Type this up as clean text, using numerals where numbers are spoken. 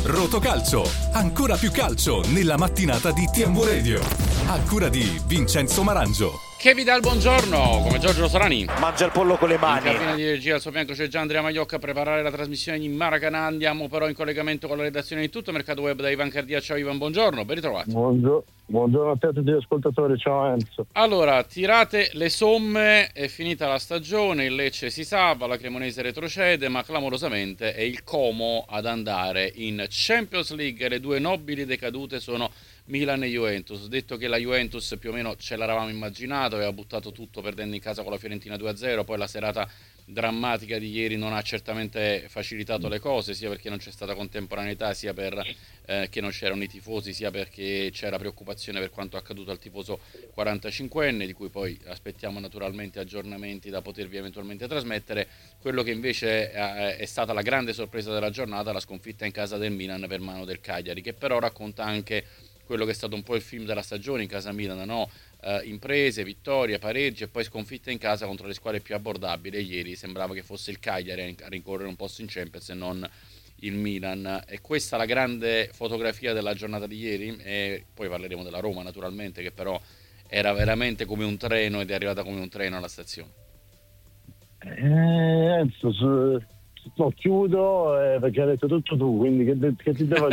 Rotocalcio, ancora più calcio nella mattinata di TMW Radio. A cura di Vincenzo Marangio. Che vi dà il buongiorno, come Giorgio Sorani. Mangia il pollo con le mani. In cabina di regia al suo fianco c'è già Andrea Maiocca a preparare la trasmissione di Maracanã. Andiamo però in collegamento con la redazione di Tutto Mercato Web da Ivan Cardia. Ciao Ivan, buongiorno, ben ritrovati. Buongiorno a te e a tutti gli ascoltatori, ciao Enzo. Allora, tirate le somme, è finita la stagione, il Lecce si salva, la Cremonese retrocede, ma clamorosamente è il Como ad andare in Champions League. Le due nobili decadute sono Milan e Juventus. Detto che la Juventus più o meno ce l'eravamo immaginato, aveva buttato tutto perdendo in casa con la Fiorentina 2-0, poi la serata drammatica di ieri non ha certamente facilitato le cose, sia perché non c'è stata contemporaneità, sia per che non c'erano i tifosi, sia perché c'era preoccupazione per quanto accaduto al tifoso 45enne, di cui poi aspettiamo naturalmente aggiornamenti da potervi eventualmente trasmettere. Quello che invece è stata la grande sorpresa della giornata, la sconfitta in casa del Milan per mano del Cagliari, che però racconta anche quello che è stato un po' il film della stagione in casa Milan, no? Imprese, vittorie, pareggi e poi sconfitte in casa contro le squadre più abbordabili. Ieri sembrava che fosse il Cagliari a rincorrere un posto in Champions e non il Milan. E questa è la grande fotografia della giornata di ieri, e poi parleremo della Roma naturalmente, che però era veramente come un treno ed è arrivata come un treno alla stazione. Enzo, chiudo perché hai detto tutto tu, quindi che ti devo